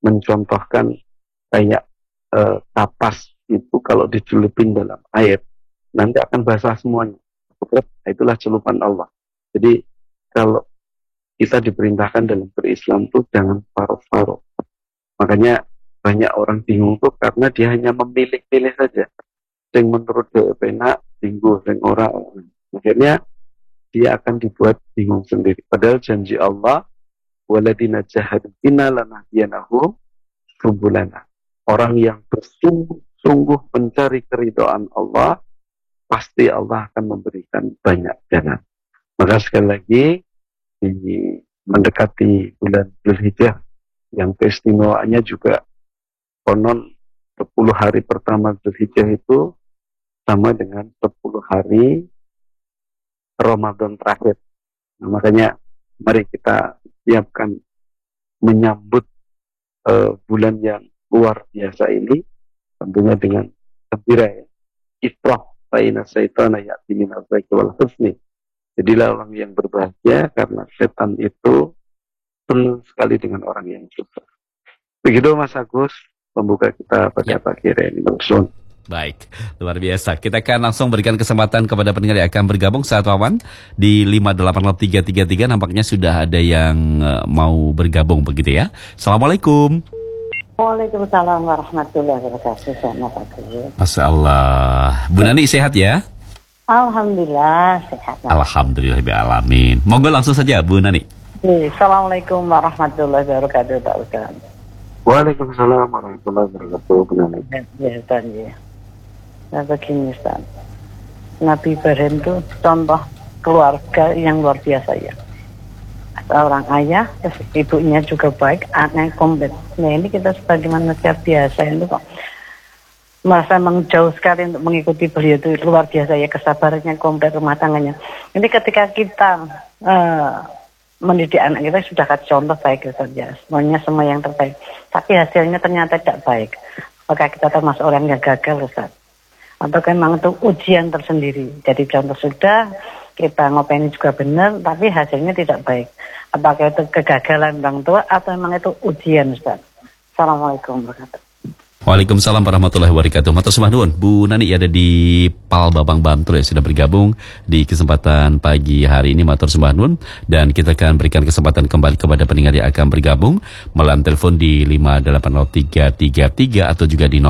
mencontohkan kayak kapas itu kalau dicelupin dalam air nanti akan basah semuanya. Itulah celupan Allah. Jadi kalau kita diperintahkan dalam berislam tuh jangan paruh-paruh. Makanya banyak orang bingung tuh karena dia hanya memilih-pilih saja. Yang menurut dia enak, tinggu, yang orang. Akhirnya dia akan dibuat bingung sendiri. Padahal janji Allah, waladina jahadu bina lanahdiyanahum subulana. Orang yang bersungguh-sungguh mencari keridhaan Allah, pasti Allah akan memberikan banyak jalan. Maka sekali lagi, mendekati bulan Dzulhijjah yang keistimewaannya juga konon 10 hari pertama Dzulhijjah itu sama dengan 10 hari Ramadan terakhir. Nah, makanya mari kita siapkan menyambut bulan yang luar biasa ini tentunya dengan gembira ya. Ifrah baina syaitana ya'ti minal baiki wal husni. Jadilah orang yang berbahagia karena setan itu senang sekali dengan orang yang susah. Begitu Mas Agus, pembuka kita pada pagi hari ini. Baik, luar biasa. Kita akan langsung berikan kesempatan kepada pendengar yang akan bergabung saat Wawan di 5803333. Nampaknya sudah ada yang mau bergabung begitu ya. Assalamualaikum. Waalaikumsalam warahmatullahi wabarakatuh. Masya Allah. Bu Nani sehat ya? Alhamdulillah sehat. Alhamdulillahirrahmanirrahim. Monggo langsung saja Bu Nani. Assalamualaikum warahmatullahi wabarakatuh Pak Ustaz. Waalaikumsalam warahmatullahi wabarakatuh. Bu Nani. Ya Ustaz ya. Nah begini Ustaz, Nabi Ibrahim itu contoh keluarga yang luar biasa ya. Seorang ayah, ibunya juga baik, anaknya komplit. Nah ini kita sebagai manusia biasa itu kok merasa memang jauh sekali untuk mengikuti beliau, itu luar biasa ya, kesabarannya komplit, rumah tangganya. Ini ketika kita mendidik anak kita sudah kasih contoh baik saja, semuanya semua yang terbaik. Tapi hasilnya ternyata tidak baik. Apakah kita termasuk orang yang gagal Ustaz? Atau memang itu ujian tersendiri. Jadi contoh sudah, kita ngopeni juga benar, tapi hasilnya tidak baik. Apakah itu kegagalan orang tua atau memang itu ujian Ustaz? Assalamualaikum warahmatullahi wabarakatuh. Waalaikumsalam warahmatullahi wabarakatuh. Matur sembah nuwun. Bu Nani ada di Pal Babang Bantul ya, sudah bergabung di kesempatan pagi hari ini. Matur sembah nuwun. Dan kita akan berikan kesempatan kembali kepada pendengar yang akan bergabung melalui telepon di 5803333 atau juga di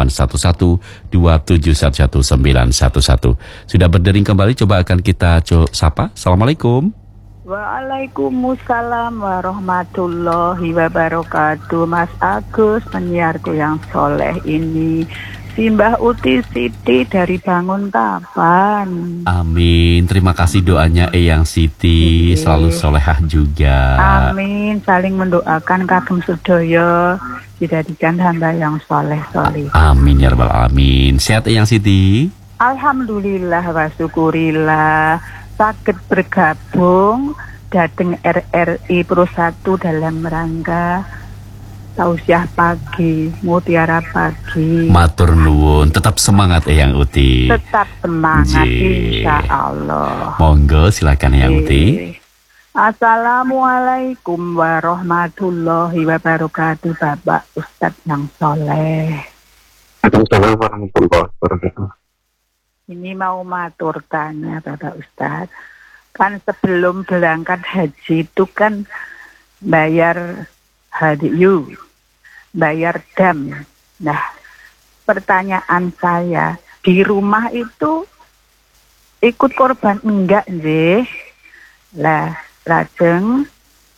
081127119111. Sudah berdering kembali, coba akan kita sapa. Assalamualaikum. Waalaikumsalam warahmatullahi wabarakatuh. Mas Agus, penyiarku yang soleh ini, Simbah Uti Siti dari Bangun Kapan. Amin. Terima kasih doanya Eyang Siti, selalu solehah juga. Amin. Saling mendoakan kagem sedaya dijadikan hamba yang soleh-soleh. Amin ya rabbal alamin. Sehat Eyang Siti? Alhamdulillah wa syukurillah. Sakit bergabung dateng RRI Pro 1 dalam rangka tausiah pagi, mutiara pagi. Matur nuwun, tetap semangat Eyang Uti. Tetap semangat insya Allah. Monggo silakan Eyang Uti. Assalamualaikum warahmatullahi wabarakatuh Bapak Ustadz yang soleh. Waalaikumsalam warahmatullahi wabarakatuh. Ini mau matur tanya Bapak Ustadz, kan sebelum berangkat haji itu kan bayar hadiyu, bayar dam. Nah, pertanyaan saya, di rumah itu ikut korban enggak sih? Lah, lajeng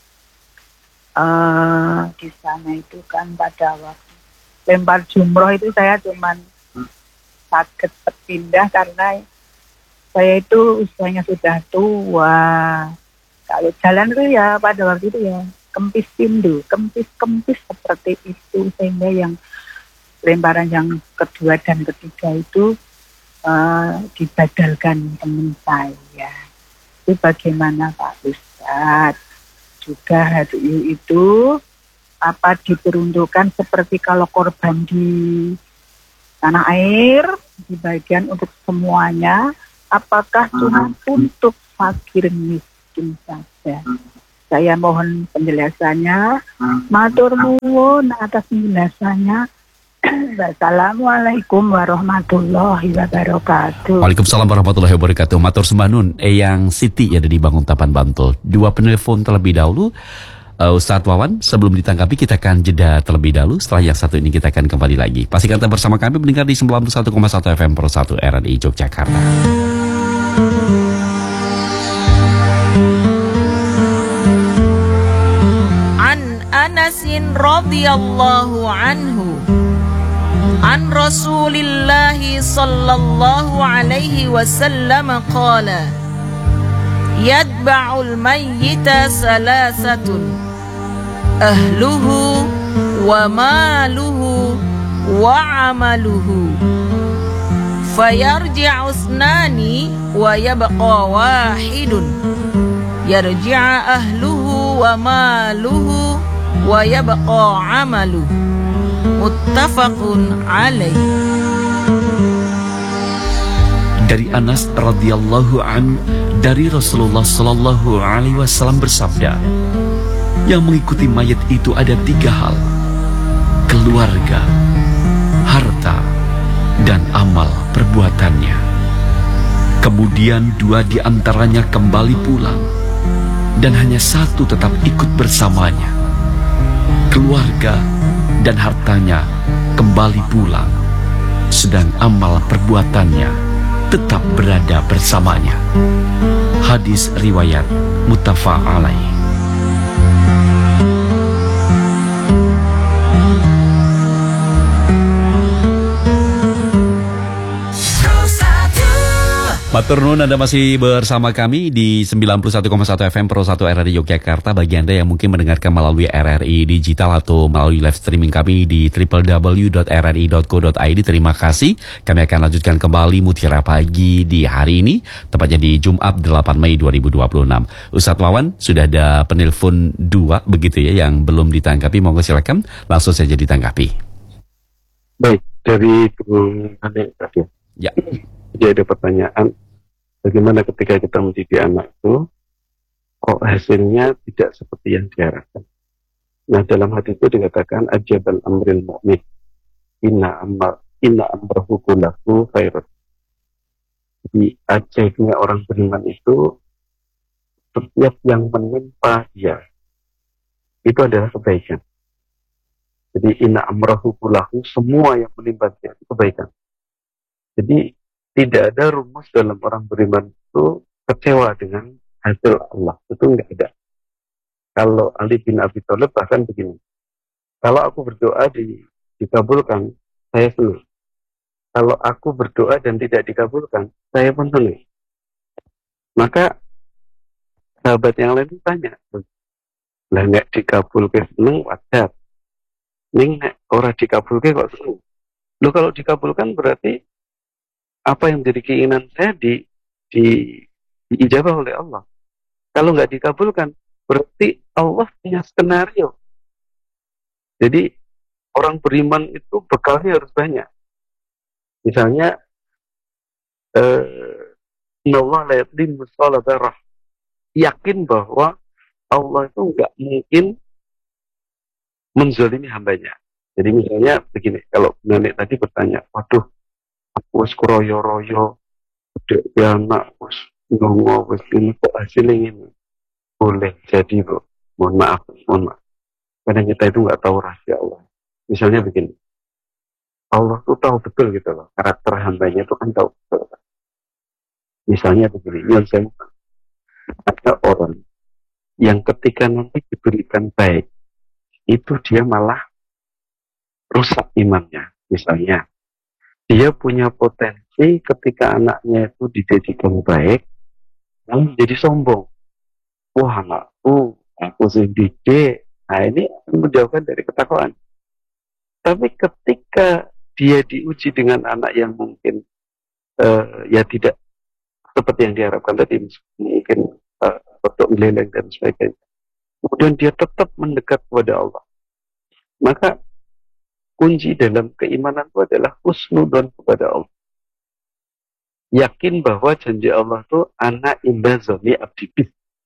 di sana itu kan pada waktu lempar jumroh itu saya cuman sakit berpindah karena saya itu usianya sudah tua. Kalau jalan itu ya pada waktu itu ya kempis pindu, kempis seperti itu, sehingga yang lemparan yang kedua dan ketiga itu dibadalkan teman saya. Itu bagaimana Pak Ustadz? Juga hadiah itu apa diperuntukkan seperti kalau korban di tanah air, di bagian untuk semuanya, apakah cuma untuk fakir miskin saja? Saya mohon penjelasannya. Matur nuwun atas penjelasannya. Wassalamualaikum warahmatullahi wabarakatuh. Waalaikumsalam warahmatullahi wabarakatuh. Matur sembah nun, Eyang Siti ada di Banguntapan Bantul. Dua penelpon terlebih dahulu. Ustadz Wawan, sebelum ditanggapi kita akan jeda terlebih dahulu. Setelah yang satu ini kita akan kembali lagi. Pastikan tetap bersama kami mendengar di 91,1 FM Pro 1 RRI Yogyakarta. An Anasin radhiyallahu anhu an Rasulillahi sallallahu alaihi wasallam qala yadba'ul mayyita salasatun ahluhu wa maluhu wa amaluhu fayarji'u isnani wa yabqa wahidun yarji'a ahluhu wa maluhu wa yabqa amaluhu muttafaqun alaih. Dari Anas radhiyallahu an dari Rasulullah sallallahu alaihi wasallam bersabda, yang mengikuti mayat itu ada 3 hal: keluarga, harta, dan amal perbuatannya. Kemudian 2 di antaranya kembali pulang dan hanya 1 tetap ikut bersamanya. Keluarga dan hartanya kembali pulang, sedang amal perbuatannya tetap berada bersamanya. Hadis riwayat muttafaq alaih. Matur nuwun, Anda masih bersama kami di 91,1 FM Pro 1 RRI Yogyakarta. Bagi Anda yang mungkin mendengarkan melalui RRI Digital atau melalui live streaming kami di www.rri.co.id, terima kasih. Kami akan lanjutkan kembali Mutiara Pagi di hari ini, tepatnya di Jumat 8 Mei 2026. Ustadz Wawan, sudah ada penelpon 2 begitu ya yang belum ditanggapi. Monggo silakan langsung saja ditanggapi. Baik, dari Bung Ane tadi. Ya. Jadi ada pertanyaan, bagaimana ketika kita mendidik anak itu, kok hasilnya tidak seperti yang diharapkan. Nah, dalam hadis itu dikatakan, ajabal amril mu'min, inna amrahu kullahu khairun. Jadi ajaibnya orang beriman itu, setiap yang menimpa dia, itu adalah kebaikan. Jadi inna amrahu kullahu, semua yang menimpa dia itu kebaikan. Jadi tidak ada rumus dalam orang beriman itu kecewa dengan hasil Allah. Itu enggak ada. Kalau Ali bin Abi Thalib bahkan begini, kalau aku berdoa dikabulkan, saya senang. Kalau aku berdoa dan tidak dikabulkan, saya pun senang. Maka sahabat yang lain tanya, lah enggak dikabulkan senang, wajar. Ning orang dikabulkan kok senang. Loh, kalau dikabulkan berarti apa yang menjadi keinginan saya diijabah oleh Allah. Kalau nggak dikabulkan, berarti Allah punya skenario. Jadi orang beriman itu bekalnya harus banyak. Misalnya, Allah la yadlimu mithqala dzarrah. Yakin bahwa Allah itu nggak mungkin menzalimi hambanya. Jadi misalnya begini, kalau nenek tadi bertanya, waduh, aku wis kroyo-royo dek anak wis ngongo wis ini kok hasilnya ini. Boleh jadi, Bro. Mohon maaf. Karena kita itu nggak tahu rahasia Allah. Misalnya begini, Allah tuh tahu betul gitu loh, karakter hambanya itu kan tahu betul. Misalnya begini, yang saya ada orang yang ketika nanti diberikan baik, itu dia malah rusak imannya. Misalnya, dia punya potensi ketika anaknya itu dididikan baik, lalu jadi sombong. Wah, aku sih didik. Nah, ini menjauhkan dari ketakwaan. Tapi ketika dia diuji dengan anak yang mungkin ya tidak seperti yang diharapkan tadi, mungkin untuk meleleng dan sebagainya, kemudian dia tetap mendekat kepada Allah, maka kunci dalam keimanan itu adalah husnudzon kepada Allah. Yakin bahwa janji Allah itu ana inda zoni abdi.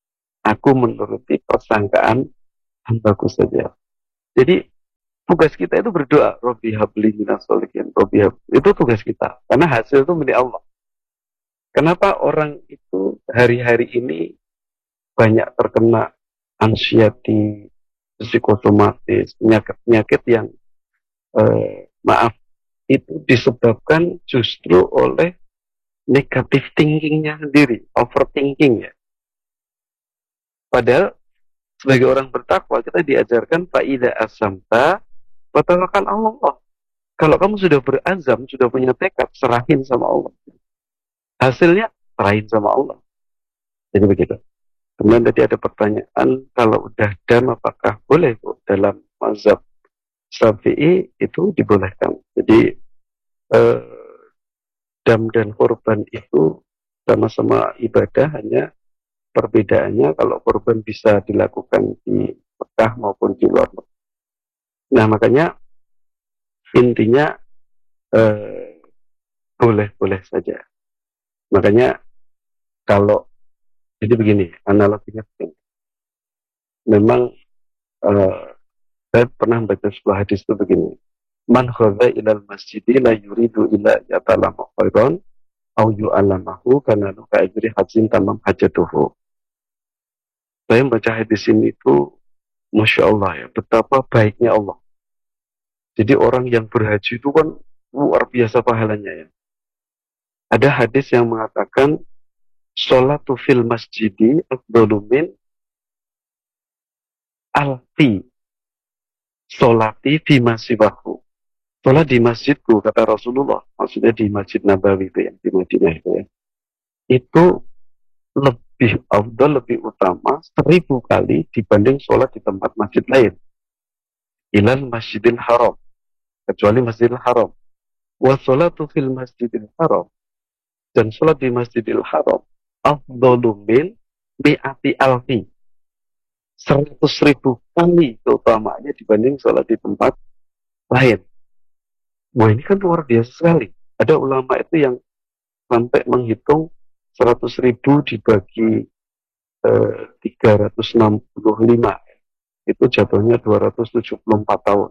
Aku menuruti persangkaan hambaku saja. Jadi tugas kita itu berdoa, Robbi habli minas sholihin, Robbi habli. Itu tugas kita, karena hasil itu milik Allah. Kenapa orang itu hari-hari ini banyak terkena anxiety, psikosomatis, penyakit-penyakit yang maaf, itu disebabkan justru oleh negatif thinkingnya sendiri, overthinking ya. Padahal sebagai orang bertakwa kita diajarkan fa'idha asamta watawakal Allah. Kalau kamu sudah berazam, sudah punya tekad, serahin sama Allah. Hasilnya serahin sama Allah. Jadi begitu. Kemudian tadi ada pertanyaan, kalau udah dam apakah boleh dalam mazhab Syafi'i itu dibolehkan. Jadi dam dan korban itu sama-sama ibadah, hanya perbedaannya kalau korban bisa dilakukan di Mekah maupun di luar Mekah. Nah makanya intinya boleh-boleh saja. Makanya kalau jadi begini, analoginya begini. Memang saya pernah baca sebuah hadis itu begini. Man khadha ilal masjidi la yuridu ila yatalama khairan au yu'allamahu kana lahu ajri hajjin tamam hajatuhu. Saya membaca hadis ini itu Masya Allah ya, betapa baiknya Allah. Jadi orang yang berhaji itu kan luar biasa pahalanya ya. Ada hadis yang mengatakan sholatu fil masjidi afdalu min alfi sholati fi masjidahu. Sholat di masjidku, kata Rasulullah, maksudnya di Masjid Nabawi itu ya, di Madinah itu ya, itu lebih afdal, lebih utama 1000 kali dibanding sholat di tempat masjid lain. Ilal masjidil haram, kecuali masjidil haram. Wa sholatu fil masjidil haram, dan sholat di masjidil haram afdalu min mi'ati alfi, 100.000 kali keutamaannya dibanding sholat di tempat lain. Wah ini kan luar biasa sekali. Ada ulama itu yang sampai menghitung 100.000 dibagi 365, itu jatuhnya 274 tahun.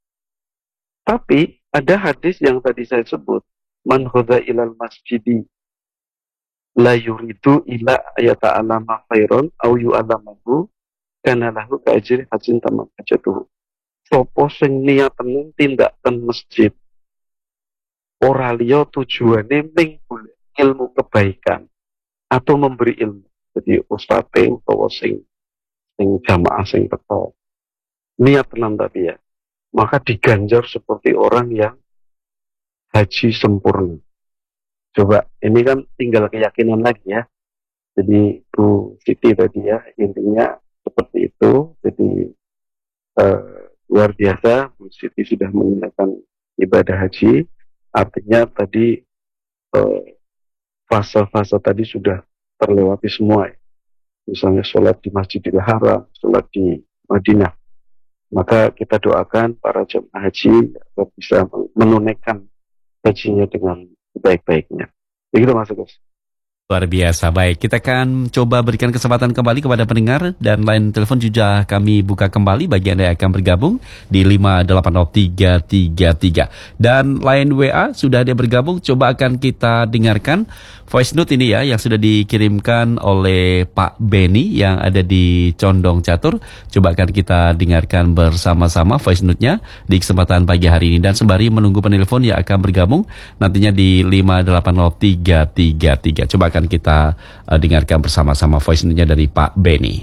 Tapi ada hadis yang tadi saya sebut, man khadha ilal masjidi la yuridu ila ayata'alama khairan au yu'alamahu kana lahu ka'ajri hajjin tamam hajatuhu. Sopo sing niatan tindak ten masjid ora liya tujuane ming ilmu kebaikan atau memberi ilmu. Jadi ustadz utawa sing jamaah sing teko niat tenan tapi ya, maka diganjar seperti orang yang haji sempurna. Coba ini kan tinggal keyakinan lagi ya. Jadi Bu Siti tadi ya, intinya seperti itu. Jadi luar biasa Bu Siti sudah menunaikan ibadah haji. Artinya tadi fase-fase tadi sudah terlewati semua ya. Misalnya sholat di Masjidil Haram, sholat di Madinah. Maka kita doakan para jemaah haji agar bisa menunaikan hajinya dengan sebaik-baiknya. Begitu Mas Agus. Luar biasa, baik. Kita akan coba berikan kesempatan kembali kepada pendengar dan line telepon juga kami buka kembali bagi Anda yang akan bergabung di 5803333. Dan line WA sudah ada bergabung, coba akan kita dengarkan voice note ini ya yang sudah dikirimkan oleh Pak Beni yang ada di Condong Catur. Coba akan kita dengarkan bersama-sama voice note-nya di kesempatan pagi hari ini dan sembari menunggu penelpon yang akan bergabung nantinya di 5803333. Coba akan kita dengarkan bersama-sama voice note-nya dari Pak Beni.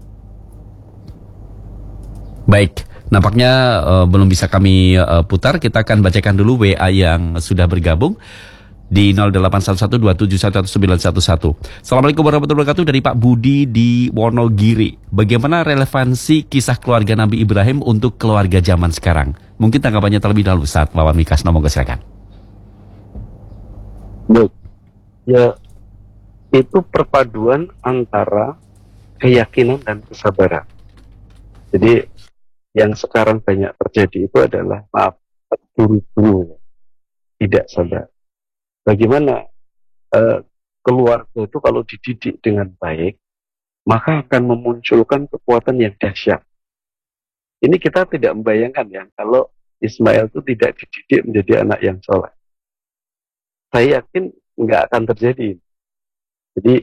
Baik, nampaknya belum bisa kami putar. Kita akan bacakan dulu WA yang sudah bergabung di 0811271111. Assalamualaikum warahmatullahi wabarakatuh, dari Pak Budi di Wonogiri. Bagaimana relevansi kisah keluarga Nabi Ibrahim untuk keluarga zaman sekarang? Mungkin tanggapannya terlebih dahulu saat Wawan Mikas. Monggo silakan. Baik. Ya, itu perpaduan antara keyakinan dan kesabaran. Jadi yang sekarang banyak terjadi itu adalah buru-buru, tidak sabar. Bagaimana keluarga itu kalau dididik dengan baik, maka akan memunculkan kekuatan yang dahsyat. Ini kita tidak membayangkan ya, kalau Ismail itu tidak dididik menjadi anak yang soleh. Saya yakin nggak akan terjadi. Jadi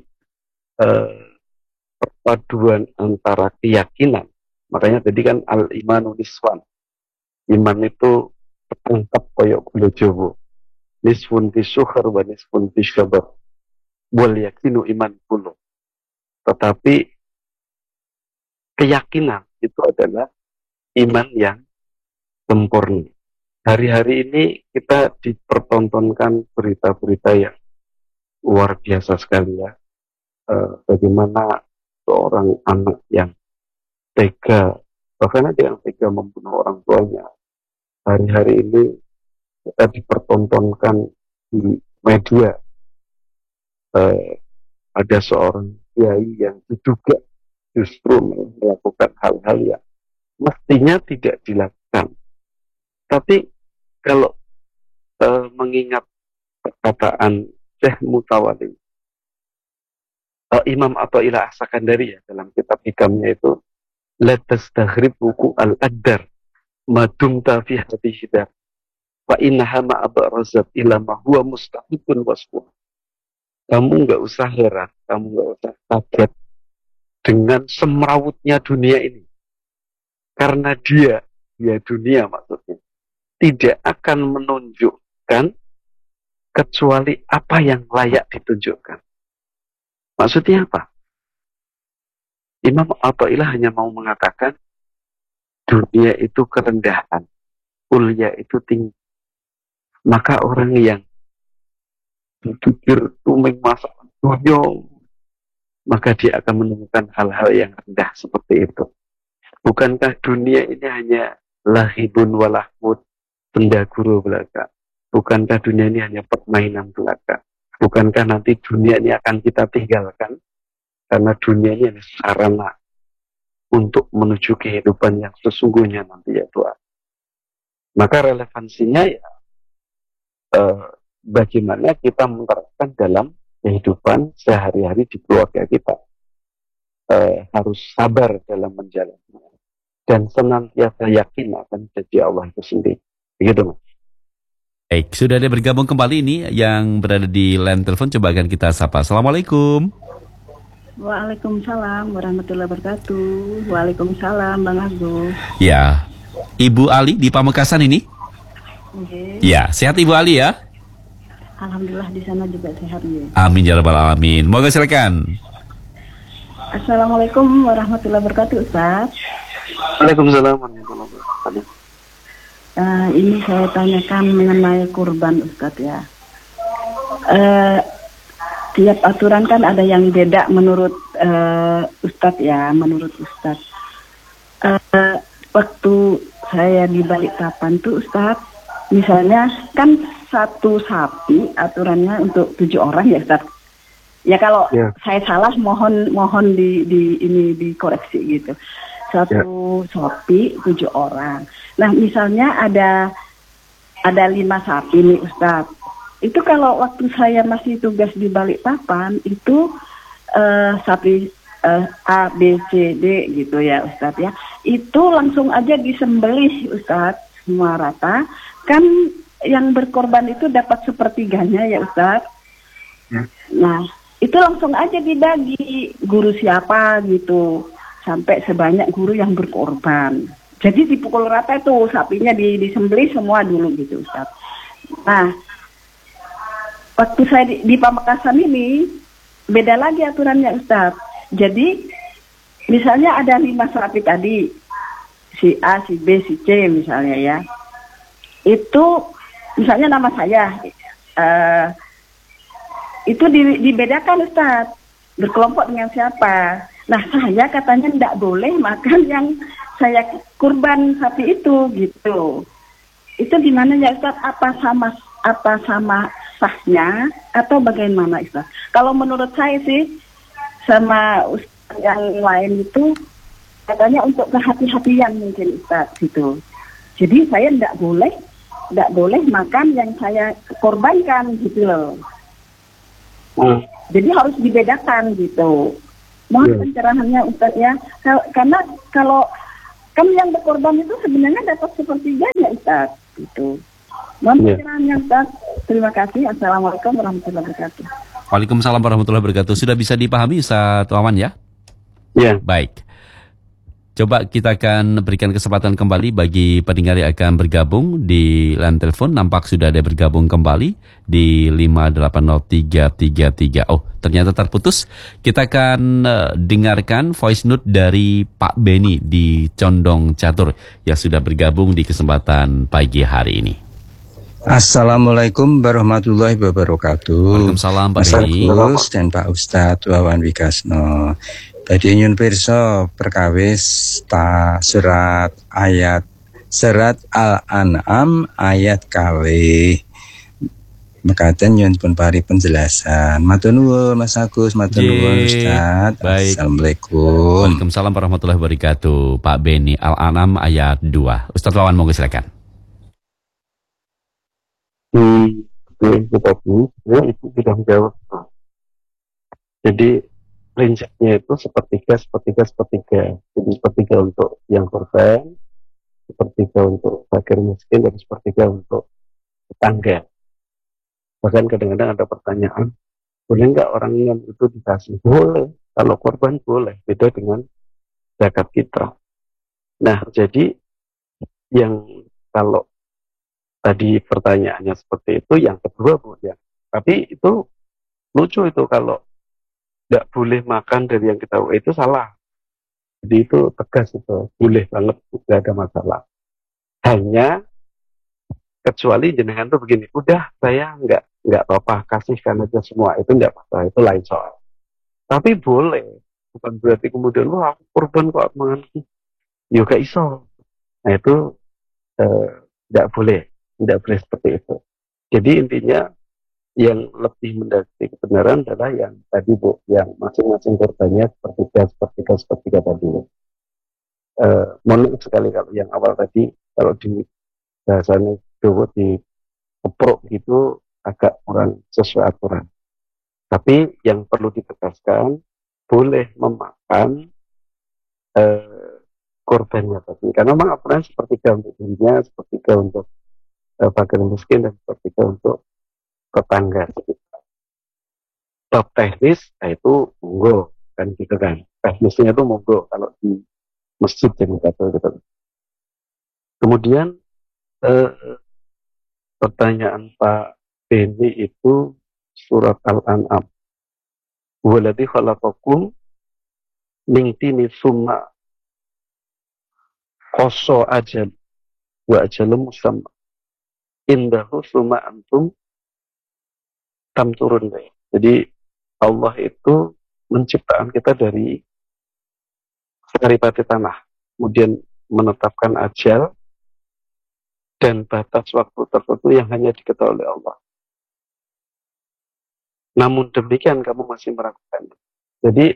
perpaduan antara keyakinan, makanya tadi kan al-imanu niswan, iman itu tertangkap koyok kulo jowo, nisfun fi syuhar wa nisfun fi syabar, wal yakinu iman kulo. Tetapi keyakinan itu adalah iman yang sempurna. Hari-hari ini kita dipertontonkan berita-berita yang luar biasa sekali ya. Bagaimana seorang anak yang tega, bahkan ada yang tega membunuh orang tuanya. Hari-hari ini kita dipertontonkan di media, ada seorang kiai yang diduga justru melakukan hal-hal yang mestinya tidak dilakukan. Tapi kalau mengingat perkataan Syekh Mutawalli, Imam Athaillah As-Sakandari ya, dalam kitab hikamnya itu, la tastaghrib wuku al-addar madumta fi hadhihi dar fa innaha ma abrazat ila ma huwa mustahikun wasfuh. Kamu nggak usah heran, kamu nggak usah kaget dengan semrawutnya dunia ini, karena dia dunia maksudnya tidak akan menunjukkan kecuali apa yang layak ditunjukkan. Maksudnya apa? Imam Athaillah hanya mau mengatakan dunia itu kerendahan, ulia itu tinggi. Maka orang yang berpikir tumeng masalah dunia, maka dia akan menemukan hal-hal yang rendah seperti itu. Bukankah dunia ini hanya lahibun walahmud, benda guru belaka? Bukankah dunia ini hanya permainan belaka? Bukankah nanti dunia ini akan kita tinggalkan? Karena dunia ini hanya sarana untuk menuju kehidupan yang sesungguhnya nanti ya Tuhan. Maka relevansinya ya bagaimana kita menerapkan dalam kehidupan sehari-hari di keluarga kita. Harus sabar dalam menjalannya dan senantiasa yakin akan janji Allah itu sendiri. Begitu Mas. Baik, sudah ada bergabung kembali ini yang berada di line telepon, coba akan kita sapa. Assalamualaikum. Waalaikumsalam warahmatullahi wabarakatuh. Waalaikumsalam Bang Agus. Ya, Ibu Ali di Pamekasan ini. Okay. Ya, sehat Ibu Ali ya? Alhamdulillah di sana juga sehat ya. Amin ya rabbal alamin. Moga silakan. Assalamualaikum warahmatullahi wabarakatuh Ustaz. Waalaikumsalam warahmatullahi wabarakatuh. Ini saya tanyakan mengenai kurban Ustaz ya. Tiap aturan kan ada yang beda menurut Ustaz ya, menurut Ustaz. Waktu saya di Balikpapan tuh Ustaz, misalnya kan satu sapi aturannya untuk 7 orang ya Ustaz. Ya kalau saya salah mohon dikoreksi gitu. Satu sapi 7 orang. Nah misalnya ada 5 sapi nih Ustaz. Itu kalau waktu saya masih tugas di Balikpapan itu sapi A, B, C, D gitu ya Ustaz ya. Itu langsung aja disembelih Ustaz semua rata. Kan yang berkorban itu dapat sepertiganya ya Ustaz. Nah itu langsung aja dibagi guru siapa gitu. Sampai sebanyak guru yang berkorban. Jadi dipukul rata itu sapinya disembelih semua dulu gitu Ustaz. Nah, waktu saya di Pamekasan ini beda lagi aturannya Ustaz. Jadi misalnya ada 5 sapi tadi, si A, si B, si C misalnya ya. Itu misalnya nama saya, itu dibedakan Ustaz. Berkelompok dengan siapa? Nah saya katanya tidak boleh makan yang saya kurban sapi itu gitu. Itu gimana ya Ustaz? Apa sama sahnya atau bagaimana Ustaz? Kalau menurut saya sih sama Ustaz yang lain itu katanya untuk kehati-hatian mungkin Ustaz gitu. Jadi saya tidak boleh makan yang saya korbankan gitu loh. Jadi harus dibedakan gitu. Mohon pencerahannya Ustaz ya. Karena kalau kan yang berkorban itu sebenarnya dapat sepertiga ya Ustaz. Gitu. Mohon pencerahannya Ustaz. Terima kasih. Assalamualaikum warahmatullahi wabarakatuh. Waalaikumsalam warahmatullahi wabarakatuh. Sudah bisa dipahami Ustaz Wawan ya? Ya. Baik. Coba kita akan berikan kesempatan kembali bagi pendengar yang akan bergabung di line telepon. Nampak sudah ada bergabung kembali di 580333. Oh, ternyata terputus. Kita akan dengarkan voice note dari Pak Beni di Condong Catur yang sudah bergabung di kesempatan pagi hari ini. Assalamualaikum warahmatullahi wabarakatuh. Waalaikumsalam Pak Beni. Mas dan Pak Ustadz Wawan Wikasno. Tadi nyun pirsa perkawis surat Al-An'am ayat kalih. Mekaten nyun pun pari penjelasan. Matur nuwun Mas Agus, matur nuwun Ustaz. Baik. Assalamualaikum. Waalaikumsalam warahmatullahi wabarakatuh. Pak Beni, Al-An'am ayat 2. Ustaz Wawan monggo silakan. Itu sudah menjawab. Jadi prinsipnya itu sepertiga. Jadi sepertiga untuk yang korban, sepertiga untuk fakir miskin, dan sepertiga untuk tetangga. Bahkan kadang-kadang ada pertanyaan, boleh nggak orang yang itu dikasih? Boleh, kalau korban boleh, beda dengan zakat fitrah. Nah, jadi yang kalau tadi pertanyaannya seperti itu, yang kedua boleh. Tapi itu lucu itu kalau nggak boleh makan dari yang kita itu salah. Jadi itu tegas itu, boleh banget, nggak ada masalah. Hanya kecuali jenengan tuh begini, udah saya nggak apa-apa, kasihkan aja semua, itu nggak masalah, itu lain soal. Tapi boleh, bukan berarti kemudian wah aku korban kok mangan juga iso. Nah itu nggak boleh seperti itu. Jadi intinya yang lebih mendasari kebenaran adalah yang tadi Bu, yang masing-masing korbannya sepertiga tadi. Mohon sekali kalau yang awal tadi, kalau di bahasanya Jawa di keprok gitu agak kurang sesuai aturan. Tapi yang perlu ditegaskan, boleh memakan korbannya tadi. Karena memang aturan sepertiga untuk dirinya, sepertiga untuk fakir miskin, dan sepertiga untuk tetangga sekitar. Bab teknis, nah itu monggo kan gitu kan. Teknisnya itu monggo kalau di masjid yang gitu. Kemudian pertanyaan Pak Beni itu surat Al-An'am. Waladhi khalaqakum min tini summa qoso ajal wa ajalum musamma indahu summa antum tam turun. Jadi Allah itu menciptakan kita dari saripati tanah, kemudian menetapkan ajal dan batas waktu tertentu yang hanya diketahui oleh Allah. Namun demikian kamu masih meragukan. Jadi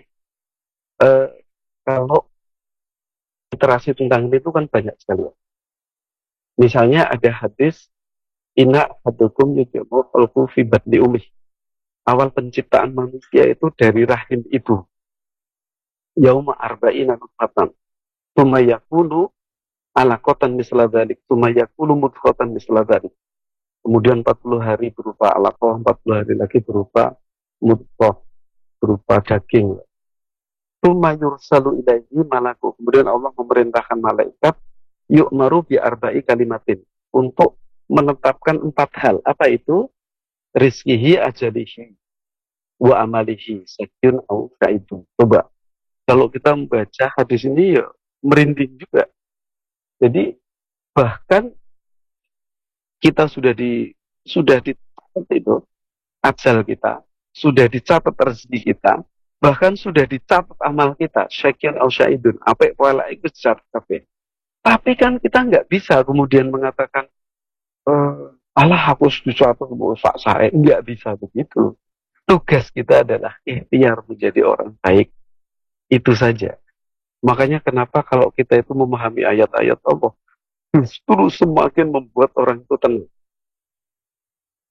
kalau literasi tentang ini itu kan banyak sekali. Misalnya ada hadis Inna hadukum yujamu qalbu fi batni umih. Awal penciptaan manusia itu dari rahim ibu. Yauma arba'ina nutfatan. Tsumma yakunu alaqatan misla dzalik. Tsumma yakunu mudghatan misla dzalik. Kemudian 40 hari berupa alaqah, 40 hari lagi berupa mudghah, berupa daging. Tsumma yursalu ilaihi malaku. Kemudian Allah memerintahkan malaikat yu'maru bi arba'i kalimatin untuk menetapkan 4 hal. Apa itu? Rizkihi ajalihi wa amalihi sakyun au sa'idun. Coba kalau kita membaca hadis ini ya merinding juga. Jadi bahkan kita sudah dicatat itu ajal kita, sudah dicatat rezeki kita, bahkan sudah dicatat amal kita, sakyun au sa'idun. Apa pola itu dicatat kabeh. Tapi kan kita nggak bisa kemudian mengatakan Allah aku sesuatu sak saya, nggak bisa begitu. Tugas kita adalah ikhtiar menjadi orang baik, itu saja. Makanya kenapa kalau kita itu memahami ayat-ayat Allah justru semakin membuat orang itu tenang.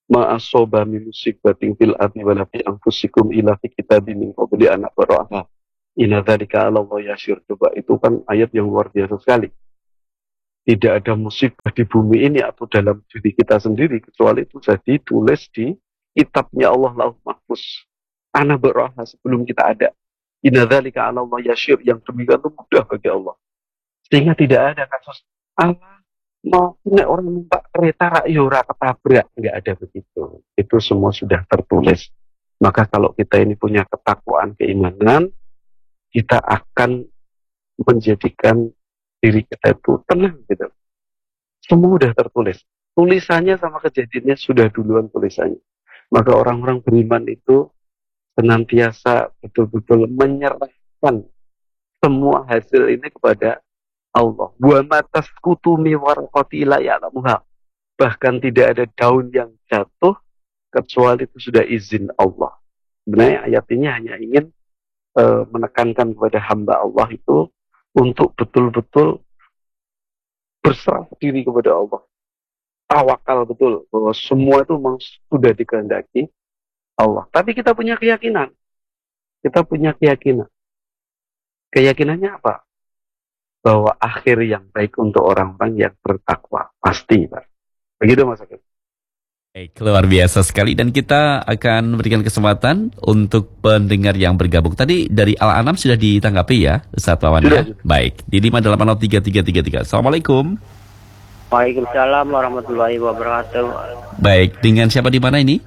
ma asoba min musibatin fil ardi wala fi anfusikum illa fi kitabim min qabli an nabra'aha inna dzalika 'ala Allah yasir. Coba, itu kan ayat yang luar biasa sekali. Tidak ada musibah di bumi ini atau dalam diri kita sendiri kecuali itu sudah ditulis di kitabnya Allah Lauh Mahfuz. Ana berroha sebelum kita ada. Inna dzalika 'ala Allah yasir, yang demikian itu mudah bagi Allah. Sehingga tidak ada kasus Allah mau punya orang numpak kereta rakyora ketabrak, nggak ada begitu. Itu semua sudah tertulis. Maka kalau kita ini punya ketakwaan, keimanan, kita akan menjadikan diri kita itu tenang gitu. Semua sudah tertulis. Tulisannya sama kejadiannya sudah duluan tulisannya. Maka orang-orang beriman itu senantiasa betul-betul menyerahkan semua hasil ini kepada Allah. Wa matas kutumi warqati la ya'lamuha. Bahkan tidak ada daun yang jatuh kecuali itu sudah izin Allah. Sebenarnya ayat ini hanya ingin menekankan kepada hamba Allah itu untuk betul-betul berserah diri kepada Allah. Tawakal betul bahwa semua itu memang sudah dikehendaki Allah. Tapi kita punya keyakinan. Kita punya keyakinan. Keyakinannya apa? Bahwa akhir yang baik untuk orang-orang yang bertakwa. Pasti, Pak. Begitu, Mas Akil. Luar biasa sekali, dan kita akan memberikan kesempatan untuk pendengar yang bergabung. Tadi dari Al-An'am sudah ditanggapi ya, Ustaz Wawan ya? Baik, di 5803333. Assalamualaikum. Waalaikumsalam warahmatullahi wabarakatuh. Baik, dengan siapa di mana ini?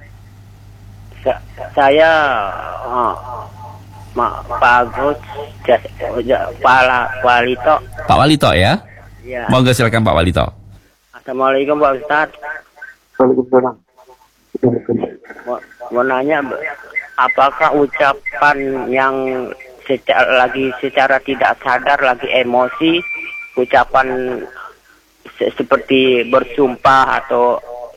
Saya Pak Agus, Pak Walito. Pak Walito ya? Ya. Monggo silakan Pak Walito. Assalamualaikum Pak Ustadz. Waalaikumsalam. Mau nanya, apakah ucapan yang secara tidak sadar lagi emosi, ucapan seperti bersumpah atau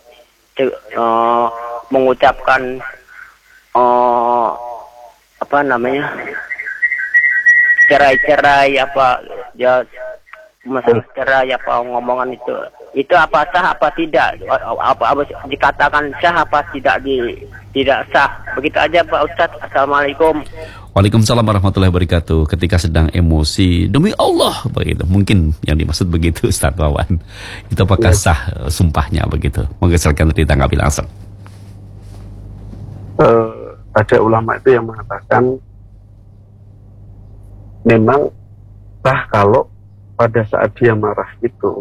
mengucapkan apa namanya, cerai apa ya, masalah cerai apa ngomongan itu apa sah apa tidak, apa dikatakan sah apa tidak sah, begitu aja Pak Ustadz. Assalamualaikum. Waalaikumsalam warahmatullahi wabarakatuh. Ketika sedang emosi, demi Allah begitu, mungkin yang dimaksud begitu Ustaz Wawan. Itu apakah sah sumpahnya begitu? Monggo silakan ditanggapi langsung. Ada ulama itu yang mengatakan memang sah kalau pada saat dia marah itu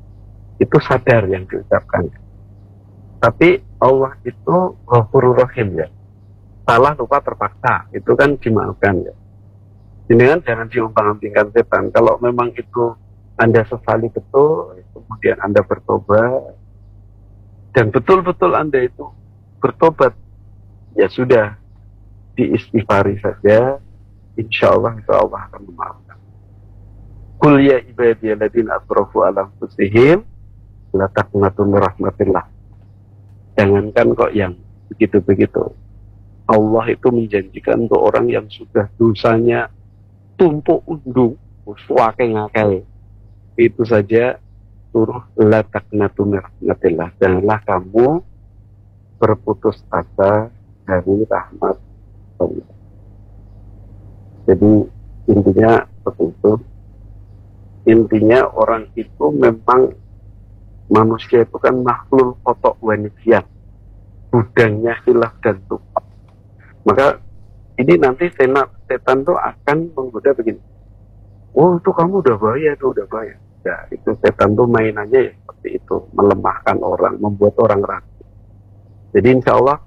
sadar yang diucapkan. Tapi Allah itu Ghafurur Rahim ya. Salah lupa terpaksa itu kan dimaafkan ya. Ini kan jangan diumpang-umpingkan setan. Kalau memang itu Anda sesali betul, kemudian Anda bertobat dan betul-betul Anda itu bertobat, ya sudah, diistighfari saja, insya Allah itu Allah akan memaafkan. Qul ya ibadiyalladzina asrafu ala anfusihim la taqnatu min rahmatillah. Jangankan kok yang begitu-begitu. Allah itu menjanjikan untuk orang yang sudah dosanya tumpuk undung, suake ngakai, itu saja suruh la taqnatu min rahmatillah. Janganlah kamu berputus asa dari rahmat Allah. Jadi intinya seperti itu. Intinya orang itu memang, manusia itu kan makhluk kotok wanisian, gudangnya khilaf dan tupak. Maka ini nanti setan tuh akan menggoda begini, oh itu kamu udah bahaya tuh, udah bahaya. Ya itu setan tuh mainannya ya seperti itu, melemahkan orang, membuat orang ragu. Jadi insya Allah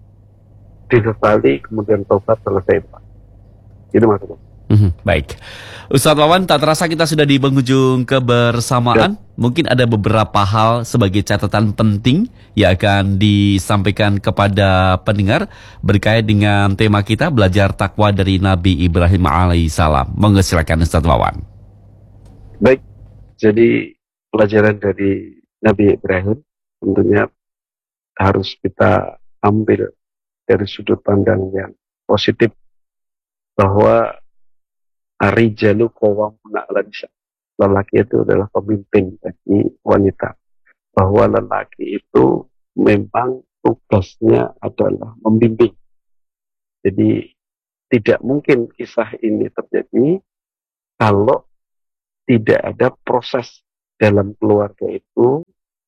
disesali kemudian tobat, selesai Pak. Itu maksudnya. Baik, Ustaz Wawan, tak terasa kita sudah di penghujung kebersamaan. Mungkin ada beberapa hal sebagai catatan penting yang akan disampaikan kepada pendengar berkait dengan tema kita, belajar takwa dari Nabi Ibrahim alaihissalam. Monggo silakan Ustaz Wawan. Baik, jadi pelajaran dari Nabi Ibrahim tentunya harus kita ambil dari sudut pandang yang positif, bahwa Ar-rijalu qawwamuna 'alan nisa. Lelaki itu adalah pemimpin bagi wanita. Bahwa lelaki itu memang tugasnya adalah membimbing. Jadi tidak mungkin kisah ini terjadi kalau tidak ada proses dalam keluarga itu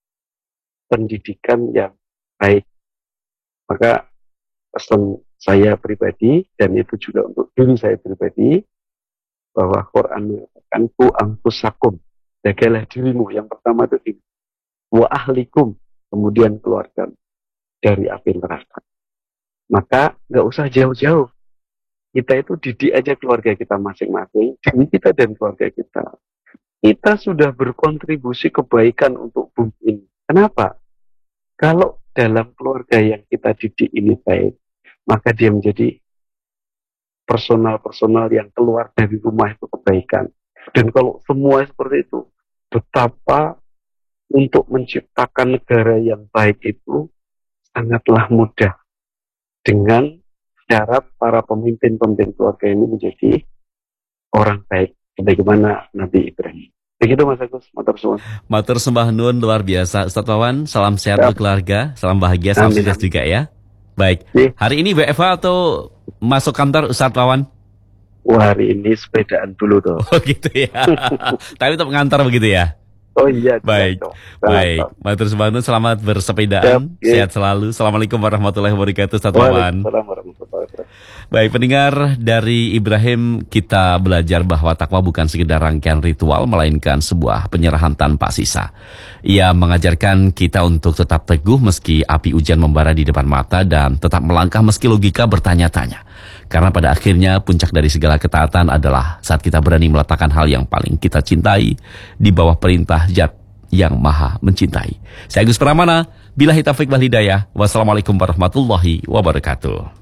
pendidikan yang baik. Maka pesan saya pribadi, dan itu juga untuk diri saya pribadi, bahwa Quran mengatakan ku anfusakum, jagalah dirimu. Yang pertama itu ini, wa ahlikum, kemudian keluarga dari api neraka. Maka nggak usah jauh-jauh, kita itu didik aja keluarga kita masing-masing, diri kita dan keluarga kita. Kita sudah berkontribusi kebaikan untuk bumi ini. Kenapa? Kalau dalam keluarga yang kita didik ini baik, maka dia menjadi personal yang keluar dari rumah itu kebaikan. Dan kalau semua seperti itu, betapa untuk menciptakan negara yang baik itu sangatlah mudah dengan syarat para pemimpin-pemimpin keluarga ini menjadi orang baik, sebagaimana Nabi Ibrahim. Begitu Mas Agus, matur suwun. Matur sembah nuwun luar biasa. Ustaz Wawan, salam sehat untuk keluarga, salam bahagia, salam sukses juga ya. Baik, hari ini WFH atau masuk kantor Ustaz Wawan? Wah, hari ini sepedaan dulu tuh. Oh gitu ya. Tapi tetap ngantar begitu ya? Oh iya. Baik, baik. Matur sembah nuwun, selamat bersepedaan, sehat selalu. Assalamualaikum warahmatullahi wabarakatuh Ustaz Wawan. Waalaikumsalam warahmatullahi wabarakatuh. Baik, pendengar, dari Ibrahim kita belajar bahwa takwa bukan sekedar rangkaian ritual, melainkan sebuah penyerahan tanpa sisa. Ia mengajarkan kita untuk tetap teguh meski api hujan membara di depan mata dan tetap melangkah meski logika bertanya-tanya. Karena pada akhirnya puncak dari segala ketaatan adalah saat kita berani meletakkan hal yang paling kita cintai di bawah perintah Zat yang Maha Mencintai. Saya Agus Pramana, billahi taufiq wal hidayah. Wassalamualaikum warahmatullahi wabarakatuh.